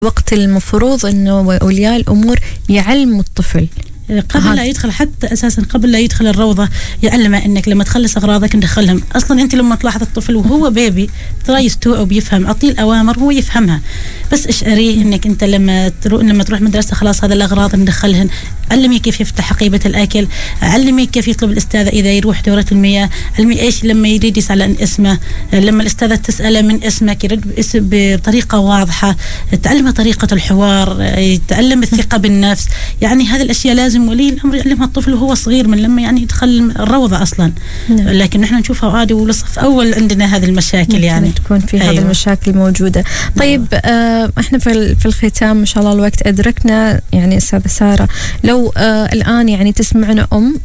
وقت المفروض أنه أولياء الأمور يعلموا الطفل قبل لا يدخل، حتى أساسا قبل لا يدخل الروضة يعلمه إنك لما تخلص أغراضك ندخلهم. أصلا أنت لما تلاحظ الطفل وهو بيبي ترى يستوعب ويفهم، أعطيه الأوامر وهو يفهمها، بس اشعريه إنك أنت لما تروح مدرسة خلاص هذا الأغراض ندخلهن. علمي كيف يفتح حقيبة الأكل، علمي كيف يطلب الأستاذة إذا يروح دورة المياه، علمي إيش لما يريد يسأل عن اسمه، لما الأستاذة تسأله من اسمك يرد بطريقة واضحة، تعلم طريقة الحوار، يتعلم الثقة بالنفس. يعني هذه الأشياء لازم ولي الأمر يعلمها الطفل وهو صغير من لما يعني يدخل الروضة أصلا. لكن نحن نشوفها عادي ولصف أول عندنا هذه المشاكل، يعني تكون في هذه المشاكل موجودة. طيب احنا في الختام ما شاء الله الوقت أدركنا، يعني أستاذة سارة لو الآن يعني تسمعنا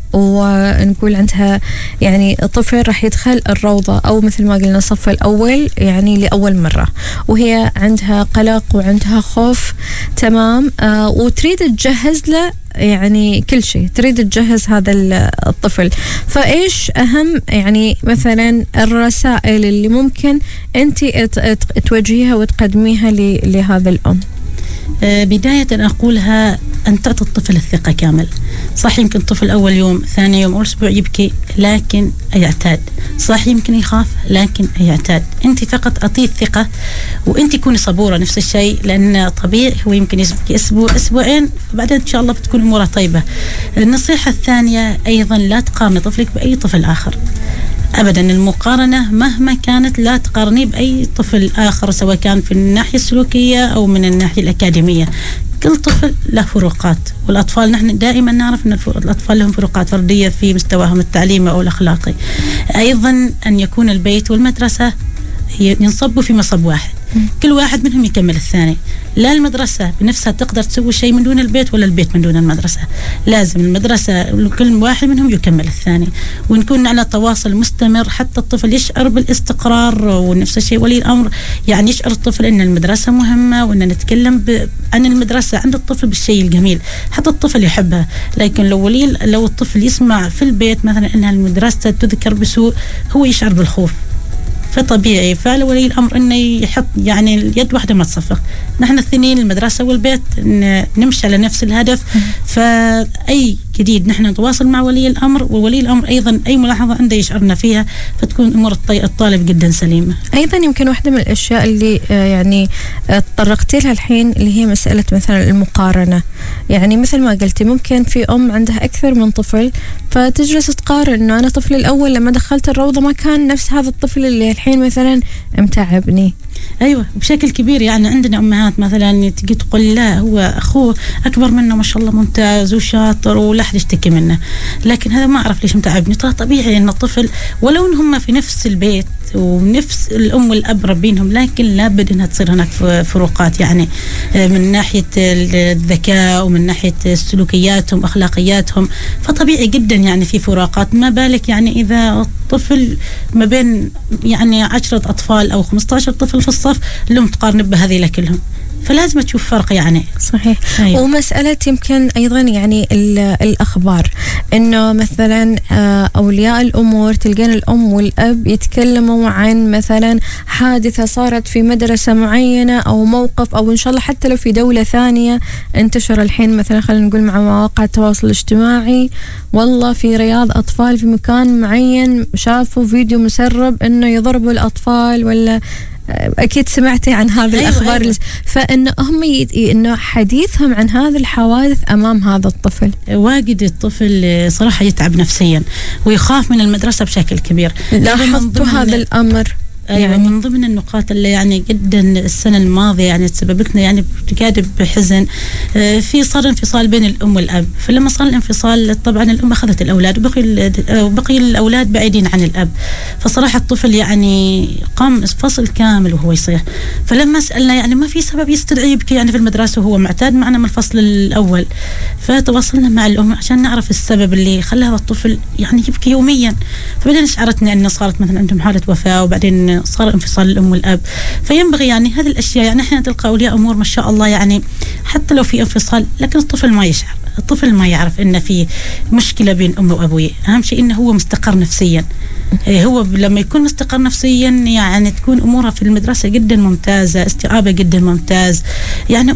ونقول عندها يعني طفل راح يدخل الروضة أو مثل ما قلنا الصف الأول يعني لأول مرة، وهي عندها قلق وعندها خوف تمام، وتريد تجهز له يعني كل شيء، تريد تجهز هذا الطفل، فإيش أهم يعني مثلا الرسائل اللي ممكن أنت توجهيها وتقدميها لهذا الأم؟ بداية أقولها أن تعطي الطفل الثقة كامل. صح يمكن الطفل أول يوم ثاني يوم أول أسبوع يبكي لكن يعتاد، صح يمكن يخاف لكن يعتاد. أنت فقط أعطيه الثقة وأنت كوني صبورة نفس الشيء، لأن طبيعي هو يمكن يبكي أسبوع أسبوعين وبعدين إن شاء الله بتكون أموره طيبة. النصيحة الثانية أيضا لا تقارني طفلك بأي طفل آخر أبدا. المقارنة مهما كانت لا تقارنيه بأي طفل آخر، سواء كان في الناحية السلوكية أو من الناحية الأكاديمية. كل طفل له فروقات، والأطفال نحن دائما نعرف أن الأطفال لهم فروقات فردية في مستواهم التعليمي أو الأخلاقي. أيضا أن يكون البيت والمدرسة ينصبوا في مصب واحد، كل واحد منهم يكمل الثاني. لا المدرسة بنفسها تقدر تسوي شيء من دون البيت ولا البيت من دون المدرسة، لازم المدرسة كل واحد منهم يكمل الثاني، ونكون على تواصل مستمر حتى الطفل يشعر بالاستقرار. ونفس الشيء ولي الأمر يعني يشعر الطفل أن المدرسة مهمة، وأن نتكلم عن المدرسة عند الطفل بالشيء الجميل حتى الطفل يحبها. لكن لو الطفل يسمع في البيت مثلا أن المدرسة تذكر بسوء هو يشعر بالخوف، فطبيعي فعل ولي الأمر أنه يحط يعني اليد واحدة ما تصفق. نحن الاثنين المدرسة والبيت نمشي على نفس الهدف. فأي جديد نحن نتواصل مع ولي الأمر، وولي الأمر أيضا أي ملاحظة عنده يشعرنا فيها، فتكون أمور الطالب جدا سليمة. أيضا يمكن واحدة من الأشياء اللي يعني تطرقت لها الحين اللي هي مسألة مثلا المقارنة. يعني مثل ما قلتي ممكن في أم عندها أكثر من طفل فتجلس تقارن إنه أنا طفلي الأول لما دخلت الروضة ما كان نفس هذا الطفل اللي الحين مثلا متعبني. أيوة بشكل كبير. يعني عندنا أمهات مثلا تجي تقول لا هو أخوه أكبر منه ما شاء الله ممتاز وشاطر ولا أحد يشتكي منه، لكن هذا ما أعرف ليش متعبني. ترى طبيعي أن الطفل ولو إن هم في نفس البيت ونفس الأم والأب ربينهم، لكن لابد أنها تصير هناك فروقات، يعني من ناحية الذكاء ومن ناحية سلوكياتهم أخلاقياتهم، فطبيعي جدا يعني في فروقات. ما بالك يعني إذا الطفل ما بين يعني 10 أطفال أو 15 طفل في الصف لهم تقارن بهذه كلهم، فلازم تشوف فرق يعني. صحيح. أيوة. ومسألة يمكن أيضا يعني الأخبار إنه مثلا أولياء الأمور تلقين الأم والأب يتكلموا عن مثلا حادثة صارت في مدرسة معينة أو موقف، أو إن شاء الله حتى لو في دولة ثانية انتشر الحين مثلا خلينا نقول مع مواقع التواصل الاجتماعي، والله في رياض أطفال في مكان معين شافوا فيديو مسرب إنه يضربوا الأطفال، ولا أكيد سمعتي عن هذه الأخبار. أيوة. فإنه هم إنه حديثهم عن هذه الحوادث أمام هذا الطفل، واجد الطفل صراحة يتعب نفسيا ويخاف من المدرسة بشكل كبير. لاحظت هذا الأمر. يعني من ضمن النقاط اللي يعني جدا السنة الماضية يعني تسببت لنا يعني بجانب بحزن، صار انفصال بين الأم والأب. فلما صار الانفصال طبعا الأم أخذت الأولاد وبقي الأولاد بعيدين عن الأب، فصراحة الطفل يعني قام فصل كامل وهو يصيح. فلما سألنا يعني ما في سبب يستدعي يبكي يعني في المدرسة وهو معتاد معنا من الفصل الأول، فتواصلنا مع الأم عشان نعرف السبب اللي خلى هذا الطفل يعني يبكي يوميا. فبعدين شعرتنا أن صارت مثلا عندهم حالة وفاة، وبعدين مثلا صار انفصال الأم والأب. فينبغي يعني هذه الأشياء، يعني احنا تلقى أولياء أمور ما شاء الله يعني حتى لو في انفصال لكن الطفل ما يشعر، الطفل ما يعرف إن في مشكلة بين أمه وأبوه. أهم شيء إنه هو مستقر نفسيا. هو لما يكون مستقر نفسيا يعني تكون أمورها في المدرسة جدا ممتازة، استيعابه جدا ممتاز، يعني